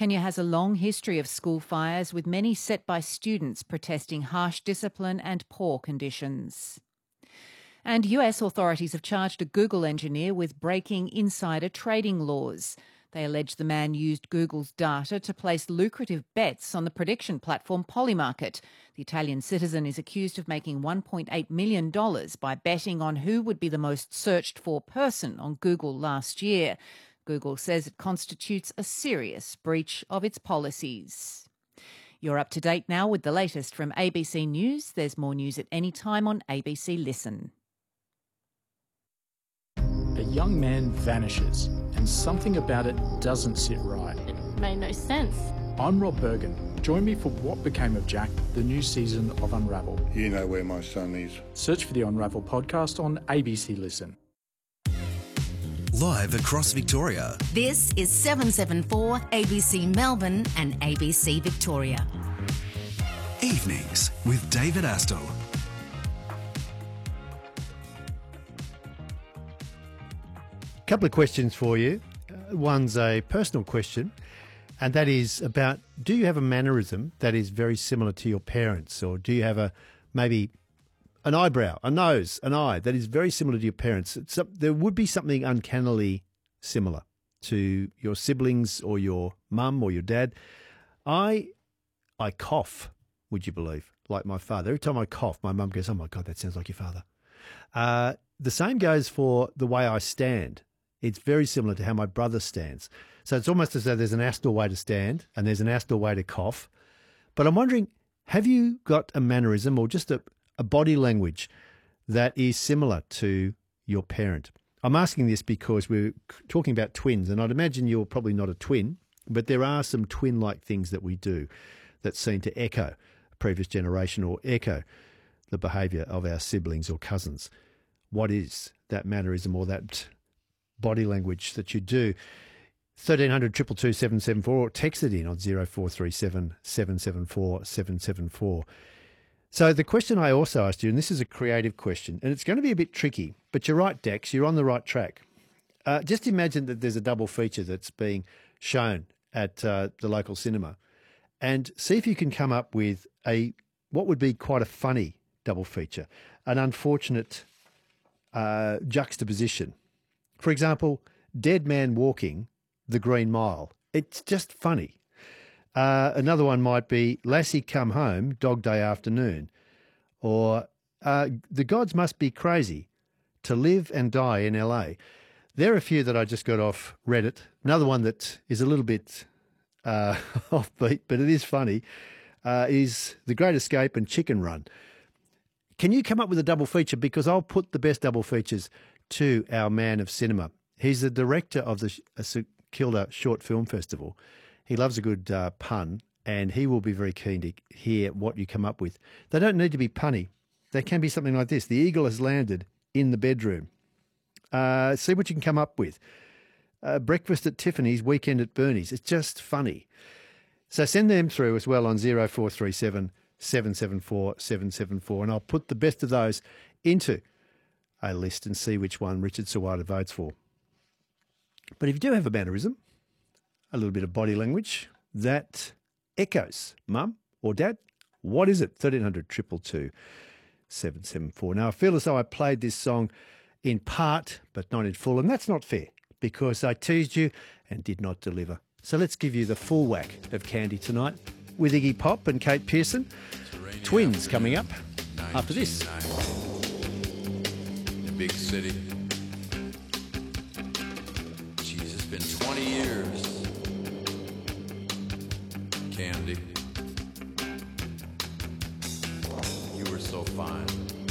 Kenya has a long history of school fires, with many set by students protesting harsh discipline and poor conditions. And US authorities have charged a Google engineer with breaking insider trading laws. They allege the man used Google's data to place lucrative bets on the prediction platform Polymarket. The Italian citizen is accused of making $1.8 million by betting on who would be the most searched for person on Google last year. Google says it constitutes a serious breach of its policies. You're up to date now with the latest from ABC News. There's more news at any time on ABC Listen. A young man vanishes, and something about it doesn't sit right. It made no sense. I'm Rob Bergen. Join me for What Became of Jack, the new season of Unravel. You know where my son is. Search for the Unravel podcast on ABC Listen. Live across Victoria. This is 774 ABC Melbourne and ABC Victoria. Evenings with David Astle. Couple of questions for you. One's a personal question, and that is about, do you have a mannerism that is very similar to your parents, or do you have maybe an eyebrow, a nose, an eye that is very similar to your parents? There would be something uncannily similar to your siblings or your mum or your dad. I cough, would you believe, like my father. Every time I cough, my mum goes, "Oh my God, that sounds like your father." The same goes for the way I stand. It's very similar to how my brother stands. So it's almost as though there's an Astle way to stand and there's an Astle way to cough. But I'm wondering, have you got a mannerism or just a body language that is similar to your parent? I'm asking this because we're talking about twins, and I'd imagine you're probably not a twin, but there are some twin-like things that we do that seem to echo a previous generation or echo the behaviour of our siblings or cousins. What is that mannerism or that body language that you do? 1300 222 774, or text it in on 0437 774 774. So the question I also asked you, and this is a creative question, and it's going to be a bit tricky, but you're right, Dex, you're on the right track. Just imagine that there's a double feature that's being shown at the local cinema, and see if you can come up with what would be quite a funny double feature, an unfortunate juxtaposition. For example, Dead Man Walking the Green Mile. It's just funny. Another one might be Lassie Come Home, Dog Day Afternoon. Or The Gods Must Be Crazy to Live and Die in LA. There are a few that I just got off Reddit. Another one that is a little bit offbeat, but it is funny, is The Great Escape and Chicken Run. Can you come up with a double feature? Because I'll put the best double features to our man of cinema. He's the director of the St Kilda Short Film Festival. He loves a good pun, and he will be very keen to hear what you come up with. They don't need to be punny. They can be something like this. The eagle has landed in the bedroom. See what you can come up with. Breakfast at Tiffany's, weekend at Bernie's. It's just funny. So send them through as well on 0437 774 774, and I'll put the best of those into a list and see which one Richard Suwata votes for. But if you do have a mannerism, a little bit of body language that echoes mum or dad, what is it? 1300 222 774. Now, I feel as though I played this song in part, but not in full, and that's not fair because I teased you and did not deliver. So let's give you the full whack of Candy tonight with Iggy Pop and Kate Pearson. Twins coming up after this. In a big city. Jeez, it's been 20 years. Candy, you were so fine.